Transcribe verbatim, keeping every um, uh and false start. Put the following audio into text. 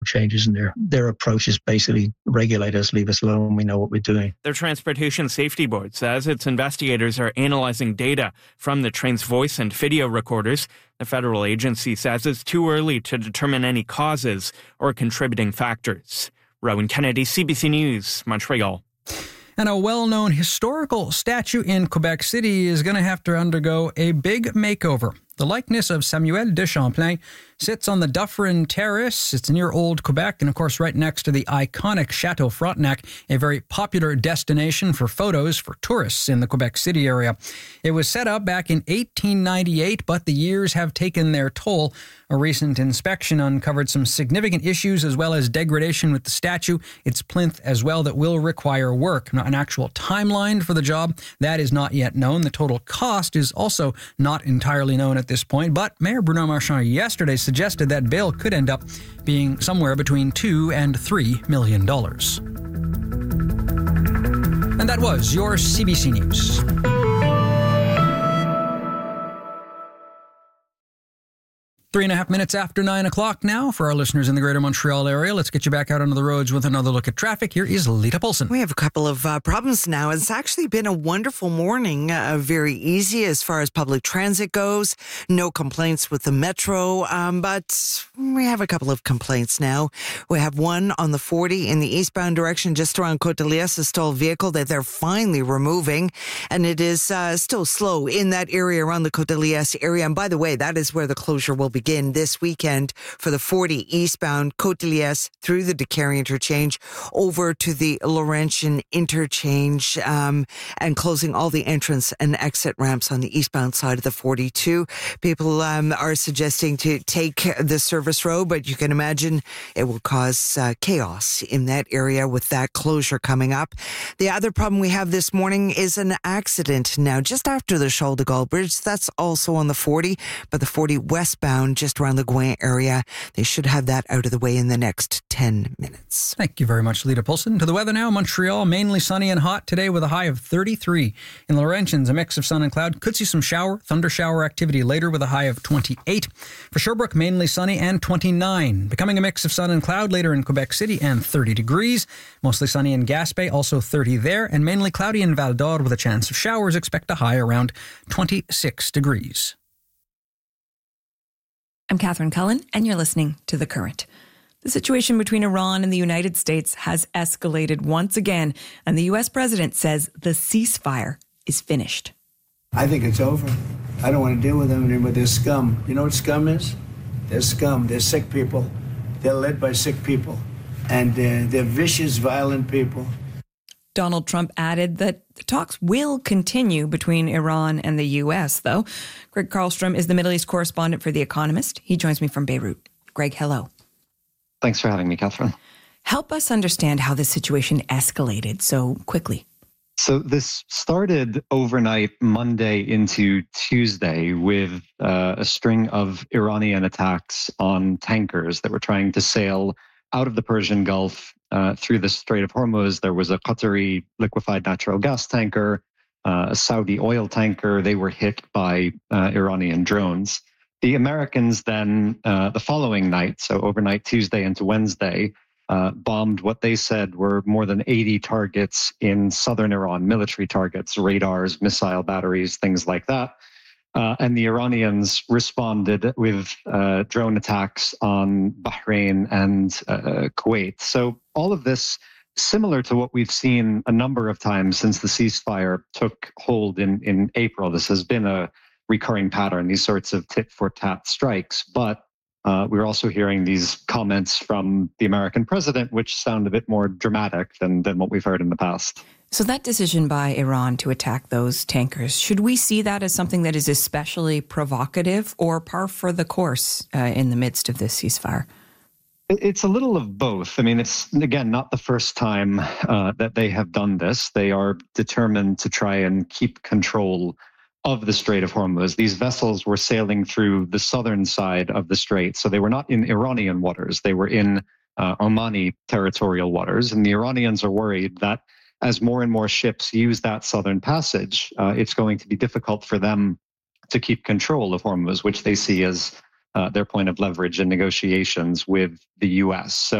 changes in their, their approach is basically regulate us, leave us alone, we know what we're doing. The Transportation Safety Board says its investigators are analyzing data from the train's voice and video recorders. The federal agency says it's too early to determine any causes or contributing factors. Rowan Kennedy, C B C News, Montreal. And a well-known historical statue in Quebec City is going to have to undergo a big makeover. The likeness of Samuel de Champlain sits on the Dufferin Terrace. It's near Old Quebec and, of course, right next to the iconic Chateau Frontenac, a very popular destination for photos for tourists in the Quebec City area. It was set up back in eighteen ninety-eight, but the years have taken their toll. A recent inspection uncovered some significant issues as well as degradation with the statue, its plinth as well, that will require work. Now, an actual timeline for the job, that is not yet known. The total cost is also not entirely known at this point, but Mayor Bruno Marchand yesterday suggested that bill could end up being somewhere between two and three million dollars. And that was your C B C News. Three and a half minutes after nine o'clock now for our listeners in the greater Montreal area. Let's get you back out onto the roads with another look at traffic. Here is Lita Polson. We have a couple of uh, problems now. It's actually been a wonderful morning. Uh, very easy as far as public transit goes. No complaints with the metro, um, but we have a couple of complaints now. We have one on the forty in the eastbound direction just around Côte-de-Liesse, a stalled vehicle that they're finally removing. And it is uh, still slow in that area around the Côte-de-Liesse area. And by the way, that is where the closure will begin this weekend for the forty eastbound Côte-de-Liesse through the Décarie interchange over to the Laurentian interchange, um, and closing all the entrance and exit ramps on the eastbound side of the forty-two. People um, are suggesting to take the service road, but you can imagine it will cause uh, chaos in that area with that closure coming up. The other problem we have this morning is an accident now just after the Charles de Gaulle Bridge. That's also on the forty, but the forty westbound just around the Gouin area. They should have that out of the way in the next ten minutes. Thank you very much, Lita Polson. To the weather now. Montreal, mainly sunny and hot today with a high of thirty-three. In the Laurentians, a mix of sun and cloud. Could see some shower, thunder shower activity later with a high of twenty-eight. For Sherbrooke, mainly sunny and twenty-nine. Becoming a mix of sun and cloud later in Quebec City and thirty degrees. Mostly sunny in Gaspé, also thirty there. And mainly cloudy in Val d'Or with a chance of showers. Expect a high around twenty-six degrees. I'm Catherine Cullen, and you're listening to The Current. The situation between Iran and the United States has escalated once again, and the U S president says the ceasefire is finished. I think it's over. I don't want to deal with them anymore. They're scum. You know what scum is? They're scum. They're sick people. They're led by sick people. And uh, they're vicious, violent people. Donald Trump added that the talks will continue between Iran and the U S, though. Greg Karlstrom is the Middle East correspondent for The Economist. He joins me from Beirut. Greg, hello. Thanks for having me, Catherine. Help us understand how this situation escalated so quickly. So this started overnight Monday into Tuesday with uh, a string of Iranian attacks on tankers that were trying to sail out of the Persian Gulf uh, through the Strait of Hormuz. There was a Qatari liquefied natural gas tanker, uh, a Saudi oil tanker. They were hit by uh, Iranian drones. The Americans then, uh, the following night, so overnight Tuesday into Wednesday, uh, bombed what they said were more than eighty targets in southern Iran, military targets, radars, missile batteries, things like that. Uh, and the Iranians responded with uh, drone attacks on Bahrain and uh, Kuwait. So all of this, similar to what we've seen a number of times since the ceasefire took hold in, in April. This has been a recurring pattern, these sorts of tit-for-tat strikes. But uh, we're also hearing these comments from the American president, which sound a bit more dramatic than, than what we've heard in the past. So that decision by Iran to attack those tankers, should we see that as something that is especially provocative or par for the course uh, in the midst of this ceasefire? It's a little of both. I mean, it's, again, not the first time uh, that they have done this. They are determined to try and keep control of the Strait of Hormuz. These vessels were sailing through the southern side of the strait, so they were not in Iranian waters. They were in uh, Omani territorial waters, and the Iranians are worried that as more and more ships use that southern passage, uh, it's going to be difficult for them to keep control of Hormuz, which they see as uh, their point of leverage in negotiations with the U S. So